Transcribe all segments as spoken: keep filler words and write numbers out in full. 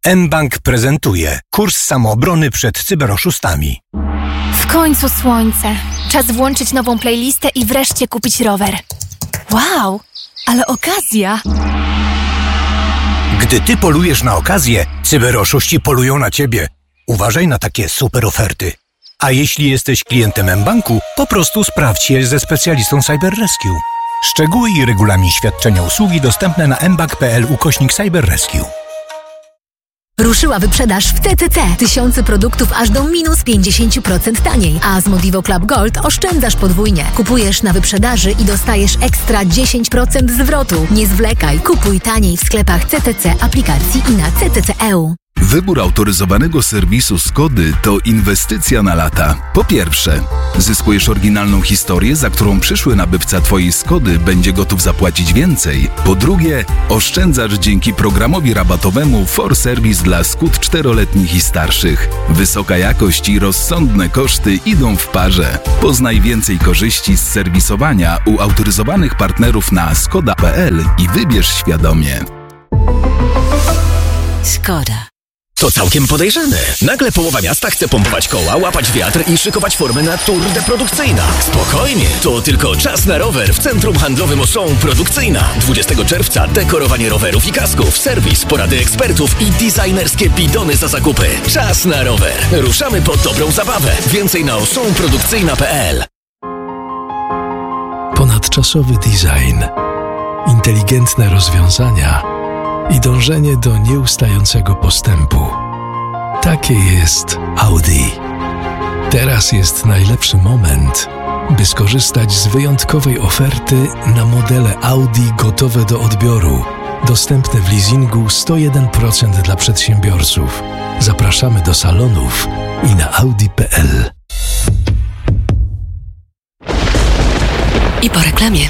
mBank prezentuje kurs samoobrony przed cyberoszustami. W końcu słońce. Czas włączyć nową playlistę i wreszcie kupić rower. Wow, ale okazja! Gdy ty polujesz na okazję, cyberoszuści polują na ciebie. Uważaj na takie super oferty. A jeśli jesteś klientem mBanku, po prostu sprawdź je ze specjalistą CyberRescue. Szczegóły i regulamin świadczenia usługi dostępne na mbank kropka p l ukośnik CyberRescue. Ruszyła wyprzedaż w T T C. Tysiące produktów aż do minus pięćdziesiąt procent taniej, a z Modivo Club Gold oszczędzasz podwójnie. Kupujesz na wyprzedaży i dostajesz ekstra dziesięć procent zwrotu. Nie zwlekaj, kupuj taniej w sklepach C T C, aplikacji i na C T C kropka e u. Wybór autoryzowanego serwisu Skody to inwestycja na lata. Po pierwsze, zyskujesz oryginalną historię, za którą przyszły nabywca Twojej Skody będzie gotów zapłacić więcej. Po drugie, oszczędzasz dzięki programowi rabatowemu For Service dla Skód czteroletnich i starszych. Wysoka jakość i rozsądne koszty idą w parze. Poznaj więcej korzyści z serwisowania u autoryzowanych partnerów na skoda kropka p l i wybierz świadomie. Skoda. To całkiem podejrzane. Nagle połowa miasta chce pompować koła, łapać wiatr i szykować formę na Tour de Produkcyjna. Spokojnie, to tylko czas na rower w Centrum Handlowym Auchan Produkcyjna. dwudziestego czerwca dekorowanie rowerów i kasków, serwis, porady ekspertów i designerskie bidony za zakupy. Czas na rower. Ruszamy po dobrą zabawę. Więcej na auchan produkcyjna kropka p l. Ponadczasowy design, inteligentne rozwiązania i dążenie do nieustającego postępu. Takie jest Audi. Teraz jest najlepszy moment, by skorzystać z wyjątkowej oferty na modele Audi gotowe do odbioru, dostępne w leasingu sto jeden procent dla przedsiębiorców. Zapraszamy do salonów i na audi kropka p l. I po reklamie.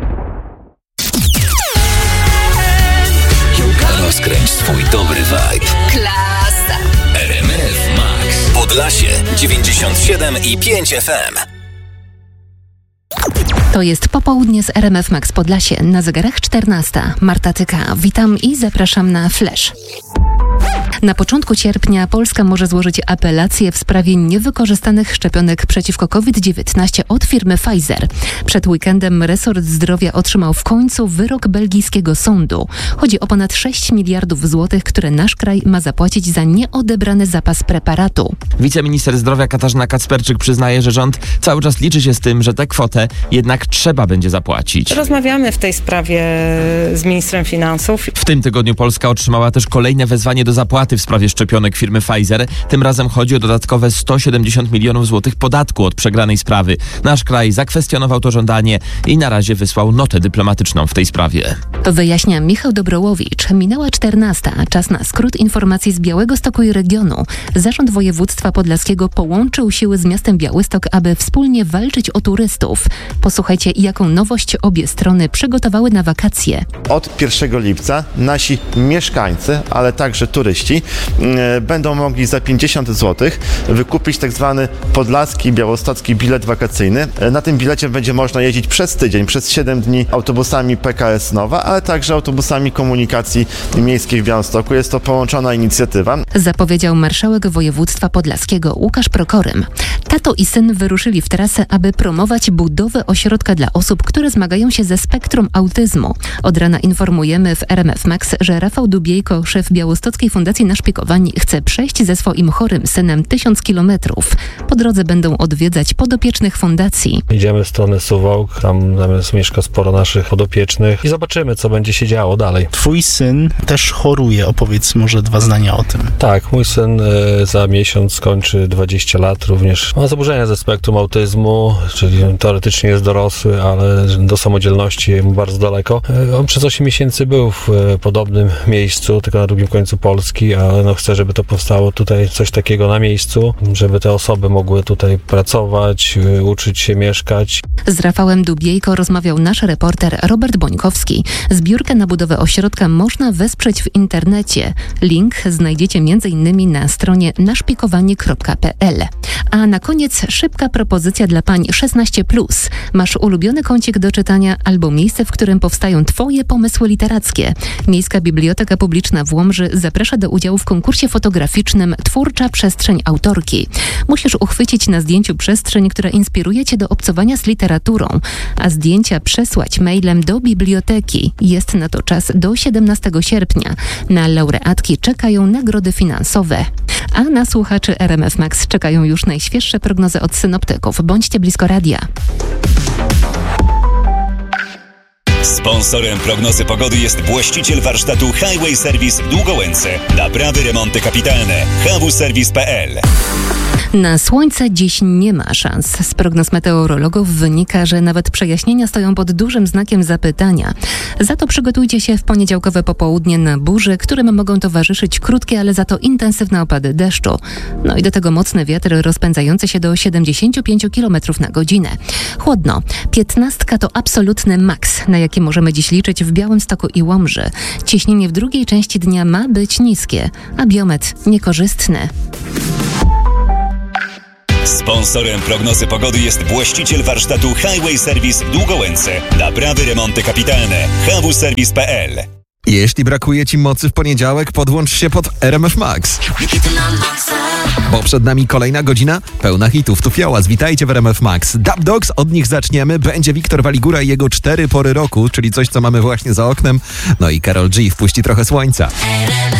Rozkręć swój dobry vibe. Klasa. R M F Max. Podlasie dziewięćdziesiąt siedem i pięć F M. To jest popołudnie z R M F Max Podlasie. Na zegarach czternasta. Marta Tyka. Witam i zapraszam na Flash. Na początku sierpnia Polska może złożyć apelację w sprawie niewykorzystanych szczepionek przeciwko COVID dziewiętnaście od firmy Pfizer. Przed weekendem resort zdrowia otrzymał w końcu wyrok belgijskiego sądu. Chodzi o ponad sześć miliardów złotych, które nasz kraj ma zapłacić za nieodebrany zapas preparatu. Wiceminister zdrowia Katarzyna Kacperczyk przyznaje, że rząd cały czas liczy się z tym, że tę kwotę jednak trzeba będzie zapłacić. Rozmawiamy w tej sprawie z ministrem finansów. W tym tygodniu Polska otrzymała też kolejne wezwanie do zapłaty w sprawie szczepionek firmy Pfizer. Tym razem chodzi o dodatkowe sto siedemdziesiąt milionów złotych podatku od przegranej sprawy. Nasz kraj zakwestionował to żądanie i na razie wysłał notę dyplomatyczną w tej sprawie. Wyjaśnia Michał Dobrołowicz. Minęła czternasta. Czas na skrót informacji z Białegostoku i regionu. Zarząd Województwa Podlaskiego połączył siły z miastem Białystok, aby wspólnie walczyć o turystów. Posłuchajcie, jaką nowość obie strony przygotowały na wakacje. Od pierwszego lipca nasi mieszkańcy, ale także turyści e, będą mogli za pięćdziesiąt złotych wykupić tak zwany podlaski białostocki bilet wakacyjny. E, na tym bilecie będzie można jeździć przez tydzień, przez siedem dni autobusami P K S Nowa, ale także autobusami komunikacji miejskiej w Białymstoku. Jest to połączona inicjatywa. Zapowiedział marszałek województwa podlaskiego Łukasz Prokorym. Tato i syn wyruszyli w trasę, aby promować budowę ośrodka dla osób, które zmagają się ze spektrum autyzmu. Od rana informujemy w R M F Max, że Rafał Dubiejko, szef Białostockiej Fundacji Naszpikowani, chce przejść ze swoim chorym synem tysiąc kilometrów. Po drodze będą odwiedzać podopiecznych fundacji. Idziemy w stronę Suwałk, tam natomiast mieszka sporo naszych podopiecznych i zobaczymy, co będzie się działo dalej. Twój syn też choruje, opowiedz może dwa zdania o tym. Tak, mój syn y, za miesiąc skończy dwadzieścia lat, również ma zaburzenia ze spektrum autyzmu, czyli teoretycznie jest dorosły, ale do samodzielności mu bardzo daleko. Y, on przez osiem miesięcy był w y, podobnym miejscu, tylko na drugim końcu Polski, ale no chcę, żeby to powstało tutaj coś takiego na miejscu, żeby te osoby mogły tutaj pracować, y, uczyć się, mieszkać. Z Rafałem Dubiejko rozmawiał nasz reporter Robert Bońkowski. Zbiórkę na budowę ośrodka można wesprzeć w internecie. Link znajdziecie między innymi na stronie naszpikowanie kropka p l. A na koniec szybka propozycja dla pań szesnaście plus. Masz ulubiony kącik do czytania albo miejsce, w którym powstają Twoje pomysły literackie. Miejska Biblioteka Publiczna w Łomży zaprasza do udziału udziału w konkursie fotograficznym Twórcza Przestrzeń Autorki. Musisz uchwycić na zdjęciu przestrzeń, która inspiruje cię do obcowania z literaturą, a zdjęcia przesłać mailem do biblioteki. Jest na to czas do siedemnastego sierpnia. Na laureatki czekają nagrody finansowe. A na słuchaczy R M F Max czekają już najświeższe prognozy od synoptyków. Bądźcie blisko radia. Sponsorem prognozy pogody jest właściciel warsztatu Highway Service Długołęce. Naprawy, remonty kapitalne. h w serwis kropka p l. Na słońce dziś nie ma szans. Z prognoz meteorologów wynika, że nawet przejaśnienia stoją pod dużym znakiem zapytania. Za to przygotujcie się w poniedziałkowe popołudnie na burzy, którym mogą towarzyszyć krótkie, ale za to intensywne opady deszczu. No i do tego mocny wiatr rozpędzający się do siedemdziesiąt pięć kilometrów na godzinę. Chłodno. Piętnastka to absolutny maks, na jaki możemy dziś liczyć w Białymstoku i Łomży. Ciśnienie w drugiej części dnia ma być niskie, a biometr niekorzystny. Sponsorem prognozy pogody jest właściciel warsztatu Highway Service Długołęce. Naprawy, remonty kapitalne. h w serwis kropka p l. Jeśli brakuje Ci mocy w poniedziałek, podłącz się pod R M F Max. Bo przed nami kolejna godzina pełna hitów. Tu Fiołas, witajcie w R M F Max. Dub Dogs, od nich zaczniemy. Będzie Wiktor Waligura i jego cztery pory roku, czyli coś, co mamy właśnie za oknem. No i Karol G wpuści trochę słońca.